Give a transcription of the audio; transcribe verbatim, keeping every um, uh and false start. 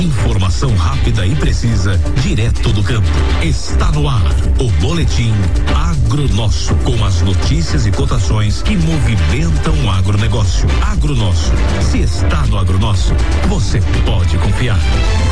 Informação rápida e precisa, direto do campo. Está no ar o Boletim Agronosso, com as notícias e cotações que movimentam o agronegócio. Agronosso, se está no Agronosso, você pode confiar.